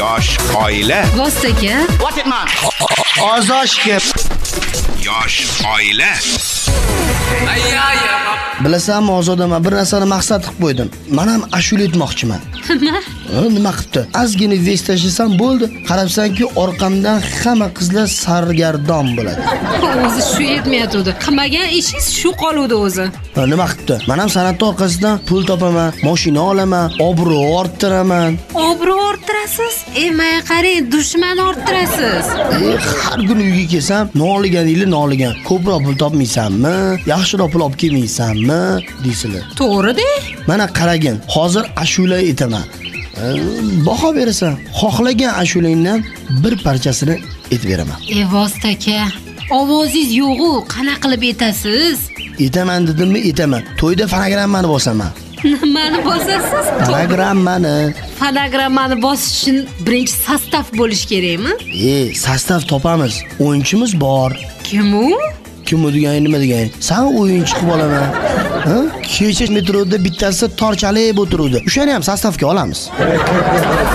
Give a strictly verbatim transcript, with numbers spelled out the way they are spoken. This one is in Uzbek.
Yosh oila. Vostaka. What it man? Ozoshga. Yosh oila. Bilasanmi, Ozodaman bir narsani maqsad qilib qo'ydim. Men ham ashula aytmoqchiman. Nima? Nima qilibdi? Azgina vestashsam bo'ldi. Qarabsanki, orqamdan hamma qizlar sargardon bo'ladi. O'zi shu yetmayotdi. Qilmagan ishingiz shu qoluvdi o'zi. Nima qilibdi? Men ham san'at orqasidan pul topaman, mashina olaman, obro' orttiraman. Obro' orttirasiz? Ey, menga qarang, dushman orttirasiz. E, har kuni uyga kelsam, noliganingni noligan. Ko'proq pul topmaysanmi? Yaxshiroq pul olib kelmaysanmi? deysizlar. To'g'ri-da? Mana qaragin, hozir ashula aytaman. Baho berasan, xohlagan ashulangdan bir parchasini aytib beraman. Ey, Vostaka, ovozingiz yo'q-ku, qana qilib aytasiz? Aytaman dedimmi, aytaman. To'yda fonogrammani bosaman. Nimani bosasiz? Fonogrammani. Fonogrammani bosish uchun birinchi sostav bo'lish kerakmi? E, sostav topamiz. O'yinchimiz bor. Kim u? Kim u degani nima degani? Sen o'yinchi qilib olaman. Ha? Kecha metroda bittasi torchalib o'tiruvdi. O'shani ham sostavga olamiz.